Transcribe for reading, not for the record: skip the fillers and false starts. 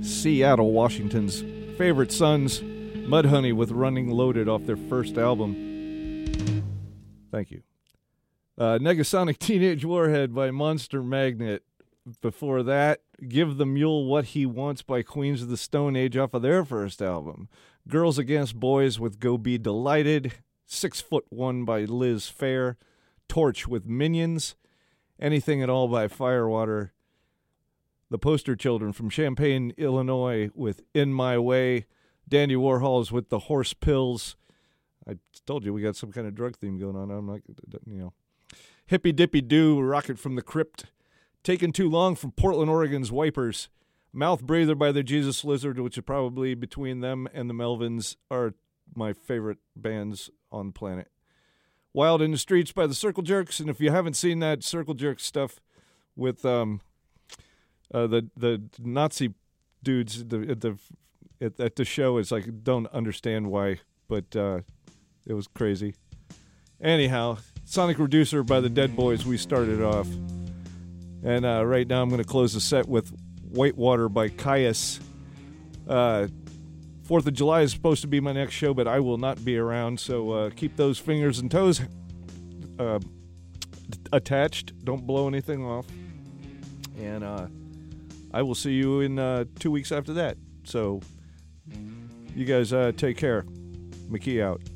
Seattle, Washington's favorite sons, Mudhoney, with Running Loaded off their first album. Thank you. Negasonic Teenage Warhead by Monster Magnet. Before that, Give the Mule What He Wants by Queens of the Stone Age off of their first album. Girls Against Boys with Go Be Delighted. 6'1" by Liz Phair. Torch with Minions. Anything at All by Firewater. The Poster Children from Champaign, Illinois with In My Way. Dandy Warhols with The Horse Pills. I told you we got some kind of drug theme going on. I'm not, Hippy Dippy Doo, Rocket from the Crypt. Taken Too Long from Portland, Oregon's Wipers. Mouth Breather by the Jesus Lizard, which is probably between them and the Melvins are my favorite bands on the planet. Wild in the Streets by the Circle Jerks, and if you haven't seen that Circle Jerk stuff with the Nazi dudes at the show, it's like, don't understand why, but it was crazy. Anyhow, Sonic Reducer by the Dead Boys, we started off. And right now I'm going to close the set with Whitewater by Caius. 4th of July is supposed to be my next show, but I will not be around, so keep those fingers and toes attached. Don't blow anything off. And I will see you in 2 weeks after that. So you guys take care. McKee out.